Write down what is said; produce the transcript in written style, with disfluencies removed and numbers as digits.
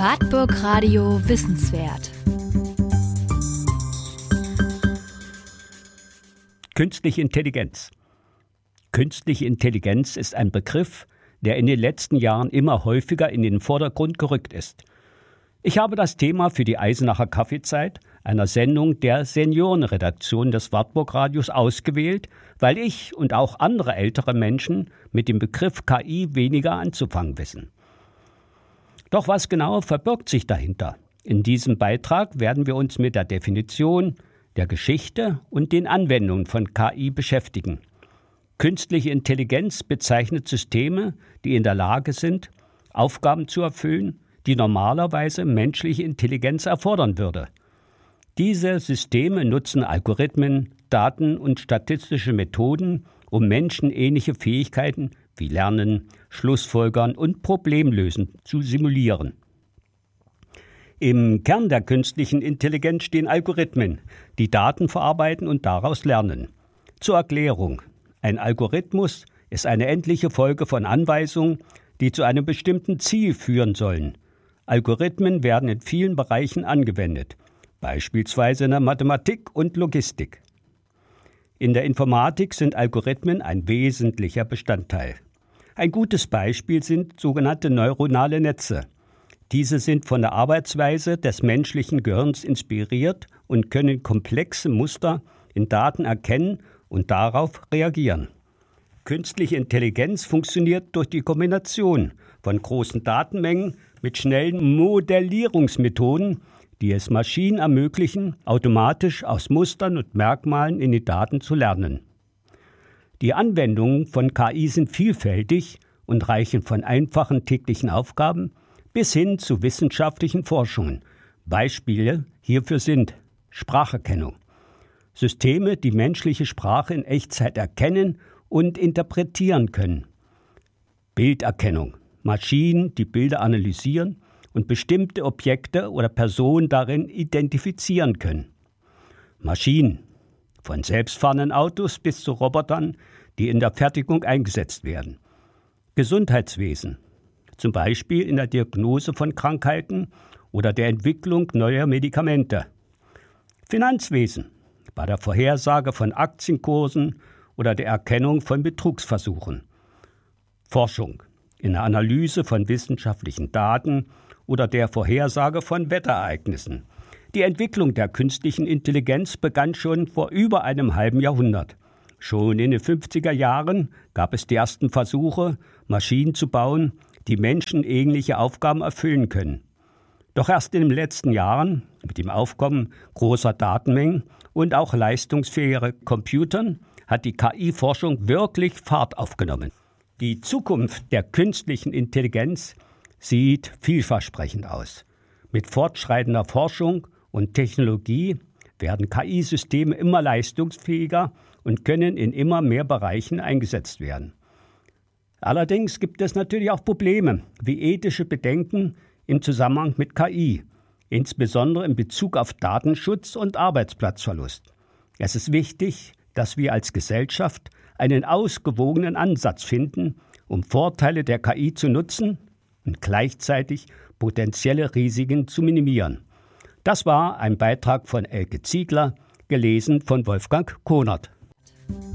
Wartburg Radio Wissenswert. Künstliche Intelligenz. Künstliche Intelligenz ist ein Begriff, der in den letzten Jahren immer häufiger in den Vordergrund gerückt ist. Ich habe das Thema für die Eisenacher Kaffeezeit, einer Sendung der Seniorenredaktion des Wartburg Radios, ausgewählt, weil ich und auch andere ältere Menschen mit dem Begriff KI weniger anzufangen wissen. Doch was genau verbirgt sich dahinter? In diesem Beitrag werden wir uns mit der Definition, der Geschichte und den Anwendungen von KI beschäftigen. Künstliche Intelligenz bezeichnet Systeme, die in der Lage sind, Aufgaben zu erfüllen, die normalerweise menschliche Intelligenz erfordern würde. Diese Systeme nutzen Algorithmen, Daten und statistische Methoden, um menschenähnliche Fähigkeiten wie Lernen, Schlussfolgern und Problemlösen zu simulieren. Im Kern der künstlichen Intelligenz stehen Algorithmen, die Daten verarbeiten und daraus lernen. Zur Erklärung: Ein Algorithmus ist eine endliche Folge von Anweisungen, die zu einem bestimmten Ziel führen sollen. Algorithmen werden in vielen Bereichen angewendet, beispielsweise in der Mathematik und Logistik. In der Informatik sind Algorithmen ein wesentlicher Bestandteil. Ein gutes Beispiel sind sogenannte neuronale Netze. Diese sind von der Arbeitsweise des menschlichen Gehirns inspiriert und können komplexe Muster in Daten erkennen und darauf reagieren. Künstliche Intelligenz funktioniert durch die Kombination von großen Datenmengen mit schnellen Modellierungsmethoden, die es Maschinen ermöglichen, automatisch aus Mustern und Merkmalen in die Daten zu lernen. Die Anwendungen von KI sind vielfältig und reichen von einfachen täglichen Aufgaben bis hin zu wissenschaftlichen Forschungen. Beispiele hierfür sind Spracherkennung. Systeme, die menschliche Sprache in Echtzeit erkennen und interpretieren können. Bilderkennung. Maschinen, die Bilder analysieren und bestimmte Objekte oder Personen darin identifizieren können. Maschinen. Von selbstfahrenden Autos bis zu Robotern, die in der Fertigung eingesetzt werden. Gesundheitswesen. Zum Beispiel in der Diagnose von Krankheiten oder der Entwicklung neuer Medikamente. Finanzwesen. Bei der Vorhersage von Aktienkursen oder der Erkennung von Betrugsversuchen. Forschung. In der Analyse von wissenschaftlichen Daten oder der Vorhersage von Wetterereignissen. Die Entwicklung der künstlichen Intelligenz begann schon vor über einem halben Jahrhundert. Schon in den 50er Jahren gab es die ersten Versuche, Maschinen zu bauen, die menschenähnliche Aufgaben erfüllen können. Doch erst in den letzten Jahren, mit dem Aufkommen großer Datenmengen und auch leistungsfähiger Computern, hat die KI-Forschung wirklich Fahrt aufgenommen. Die Zukunft der künstlichen Intelligenz sieht vielversprechend aus. Mit fortschreitender Forschung und Technologie werden KI-Systeme immer leistungsfähiger und können in immer mehr Bereichen eingesetzt werden. Allerdings gibt es natürlich auch Probleme wie ethische Bedenken im Zusammenhang mit KI, insbesondere in Bezug auf Datenschutz und Arbeitsplatzverlust. Es ist wichtig, dass wir als Gesellschaft einen ausgewogenen Ansatz finden, um Vorteile der KI zu nutzen und gleichzeitig potenzielle Risiken zu minimieren. Das war ein Beitrag von Elke Ziegler, gelesen von Wolfgang Konert.